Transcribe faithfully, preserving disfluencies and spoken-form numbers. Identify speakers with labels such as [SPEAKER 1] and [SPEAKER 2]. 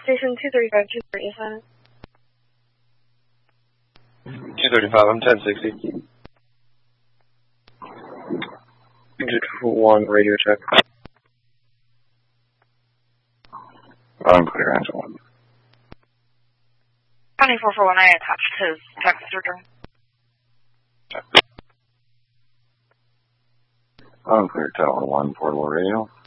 [SPEAKER 1] Station two thirty-five, two thirty assignment.
[SPEAKER 2] two thirty-five, I'm ten sixty. Exit one, radio check.
[SPEAKER 3] Unclear, answer one.
[SPEAKER 4] County four four one, I attached his text surgery.
[SPEAKER 3] Unclear, tower one, portable radio.